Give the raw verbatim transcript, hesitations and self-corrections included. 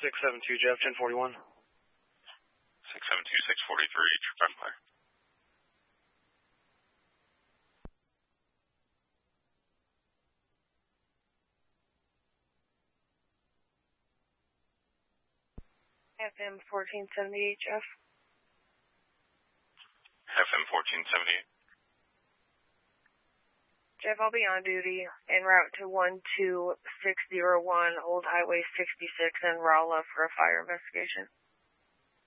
six seven two, Jeff, ten forty-one. six seven two, six forty-three, trip time clear. F M fourteen seventy-eight, Jeff. F M fourteen seventy-eight. Jeff, I'll be on duty en route to one two six zero one Old Highway sixty-six in Rolla for a fire investigation.